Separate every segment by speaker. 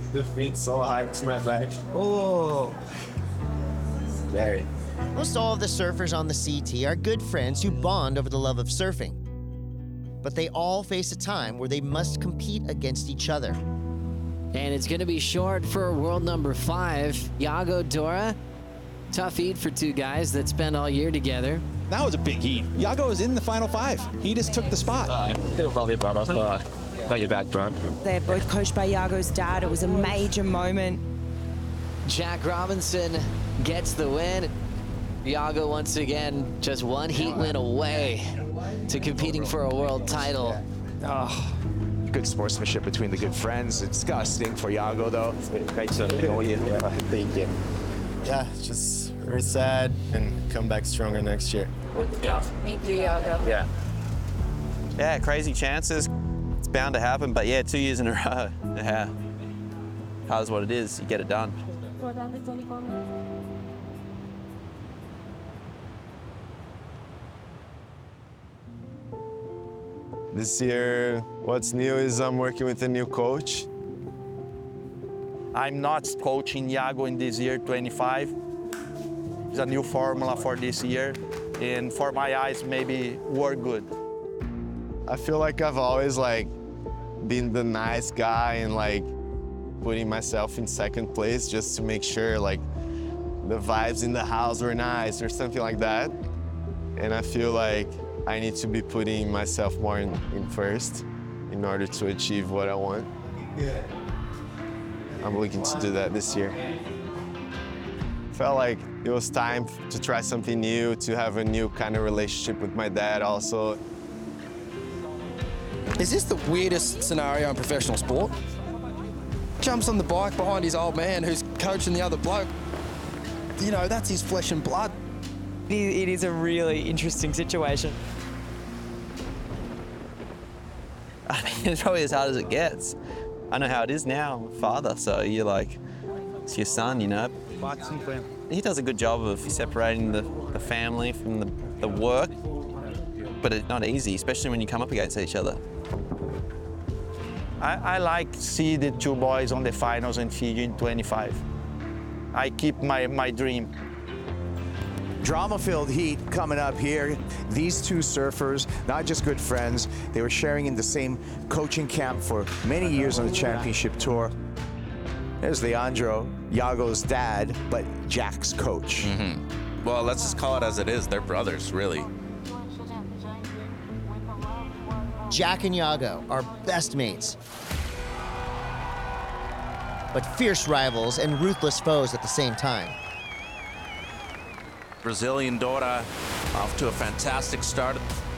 Speaker 1: The feet so high to my back.
Speaker 2: Oh.
Speaker 1: Very.
Speaker 3: Most all of the surfers on the CT are good friends who bond over the love of surfing. But they all face a time where they must compete against each other.
Speaker 4: And it's going to be short for world number 5, Iago Dora. Tough heat for two guys that spend all year together.
Speaker 5: That was a big heat. Iago was in the final 5. He just took the spot.
Speaker 1: Got your back, bro.
Speaker 6: They're both coached by Iago's dad. It was a major moment.
Speaker 4: Jack Robinson gets the win. Iago once again just one heat win away to competing for a world title.
Speaker 2: Oh. Good sportsmanship between the good friends. It's disgusting for Iago, though.
Speaker 1: Thank you. Yeah, just very sad and come back stronger next year.
Speaker 6: Thank you, Iago.
Speaker 1: Yeah.
Speaker 7: Yeah, crazy chances. It's bound to happen, but yeah, 2 years in a row. Yeah. Hard is what it is. You get it done.
Speaker 1: This year, what's new is I'm working with a new coach.
Speaker 8: I'm not coaching Iago in this year, 25. It's a new formula for this year, and for my eyes, maybe work good.
Speaker 1: I feel like I've always been the nice guy and putting myself in second place just to make sure the vibes in the house were nice or something like that. And I feel like I need to be putting myself more in first in order to achieve what I want. Yeah. I'm looking to do that this year. Felt like it was time to try something new, to have a new kind of relationship with my dad also.
Speaker 9: Is this the weirdest scenario in professional sport? Jumps on the bike behind his old man who's coaching the other bloke. You know, that's his flesh and blood.
Speaker 6: It is a really interesting situation.
Speaker 7: I mean, it's probably as hard as it gets. I know how it is now. I'm a father, so you're it's your son, you know. He does a good job of separating the family from the work, but it's not easy, especially when you come up against each other.
Speaker 8: I like to see the two boys on the finals in Fiji in 25. I keep my dream.
Speaker 2: Drama-filled heat coming up here. These two surfers, not just good friends, they were sharing in the same coaching camp for many years on the championship tour. There's Leandro, Iago's dad, but Jack's coach.
Speaker 10: Well, let's just call it as it is. They're brothers, really.
Speaker 3: Jack and Iago are best mates, but fierce rivals and ruthless foes at the same time.
Speaker 10: Brazilian Dora off to a fantastic start.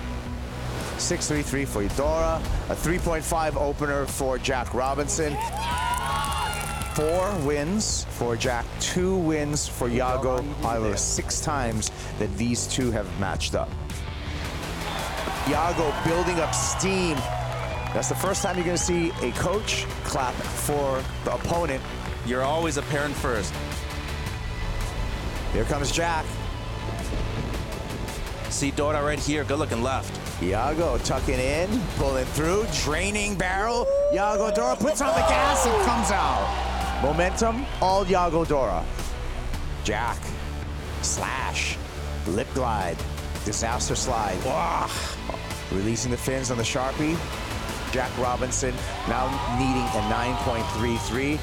Speaker 2: 6.33 for Dora, a 3.5 opener for Jack Robinson. 4 wins for Jack, 2 wins for Iago. Out of 6 times that these two have matched up. Iago building up steam. That's the first time you're going to see a coach clap for the opponent.
Speaker 10: You're always a parent first.
Speaker 2: Here comes Jack.
Speaker 10: See Dora right here, good looking left.
Speaker 2: Iago tucking in, pulling through, draining barrel. Iago Dora puts on the gas and comes out. Momentum, all Iago Dora. Jack, slash, lip glide, disaster slide. Wah. Releasing the fins on the Sharpie. Jack Robinson now needing a 9.33.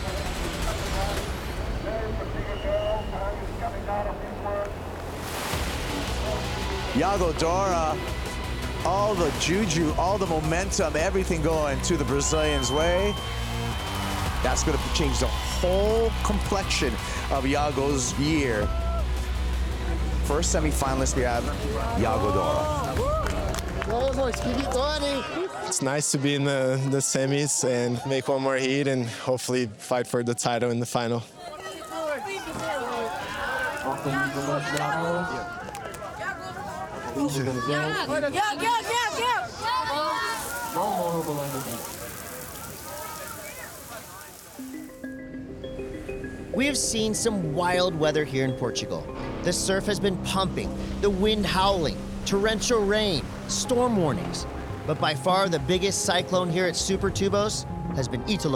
Speaker 2: Iago Dora, all the juju, all the momentum, everything going to the Brazilians' way. That's going to change the whole complexion of Iago's year. First semifinalist we have, Iago Dora.
Speaker 1: It's nice to be in the semis and make one more heat and hopefully fight for the title in the final.
Speaker 3: We have seen some wild weather here in Portugal. The surf has been pumping, the wind howling, torrential rain, storm warnings. But by far the biggest cyclone here at Super Tubos has been Italo.